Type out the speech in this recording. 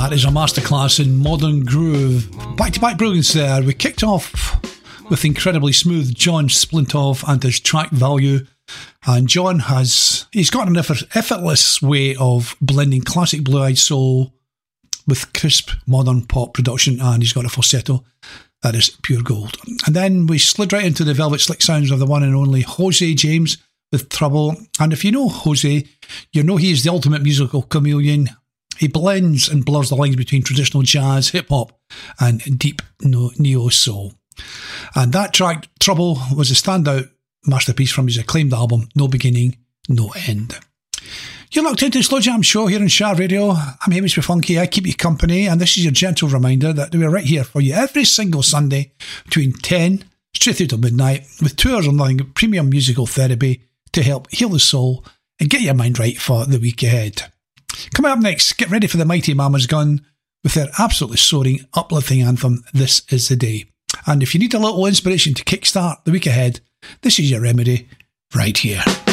That is a masterclass in modern groove. Back-to-back brilliance there. We kicked off with incredibly smooth John Splintoff and his track Value. And John he's got an effortless way of blending classic blue-eyed soul with crisp modern pop production, and he's got a falsetto that is pure gold. And then we slid right into the velvet slick sounds of the one and only Jose James with Trouble. And if you know Jose, you know he is the ultimate musical chameleon. He blends and blurs the lines between traditional jazz, hip-hop and deep neo-soul. And that track, Trouble, was a standout masterpiece from his acclaimed album, No Beginning, No End. You're locked into Slow Jam Show here on Share Radio. I'm Hamish Funky. I keep you company, and this is your gentle reminder that we're right here for you every single Sunday between 10 straight through to midnight with 2 hours of nothing premium musical therapy to help heal the soul and get your mind right for the week ahead. Coming up next, get ready for the mighty Mama's Gun with their absolutely soaring, uplifting anthem, This Is the Day. And if you need a little inspiration to kickstart the week ahead, this is your remedy right here.